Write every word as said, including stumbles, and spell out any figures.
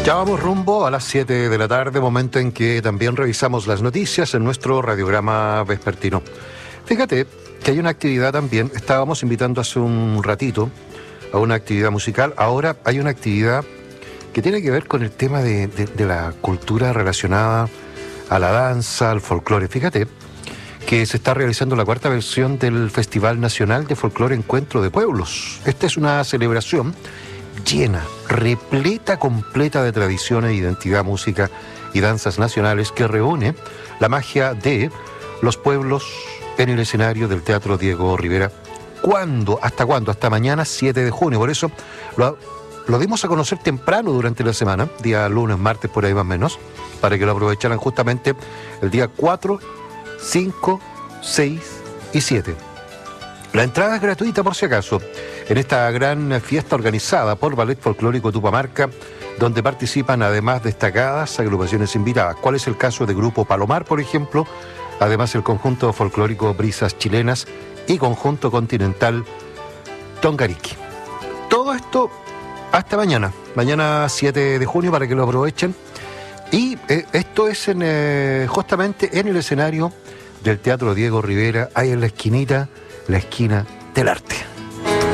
Ya vamos rumbo a las siete de la tarde, momento en que también revisamos las noticias en nuestro radiograma vespertino. Fíjate que hay una actividad también, estábamos invitando hace un ratito a una actividad musical, ahora hay una actividad que tiene que ver con el tema de, de, de la cultura relacionada a la danza, al folclore. Fíjate que se está realizando la cuarta versión del Festival Nacional de Folclore Encuentro de Pueblos. Esta es una celebración llena, repleta, completa de tradiciones, identidad, música y danzas nacionales que reúne la magia de los pueblos en el escenario del Teatro Diego Rivera. ¿Cuándo? ¿Hasta cuándo? Hasta mañana, siete de junio. Por eso lo, lo dimos a conocer temprano durante la semana, día lunes, martes, por ahí más o menos, para que lo aprovecharan justamente el día cuatro, cinco, seis y siete. La entrada es gratuita por si acaso, en esta gran fiesta organizada por Ballet Folclórico Tupamarca, donde participan además destacadas agrupaciones invitadas. ¿Cuál es el caso de Grupo Palomar, por ejemplo? Además el conjunto folclórico Brisas Chilenas y conjunto continental Tongariki. Todo esto hasta mañana, mañana siete de junio, para que lo aprovechen. Y eh, esto es en, eh, justamente en el escenario del Teatro Diego Rivera, ahí en la esquinita, la esquina del arte.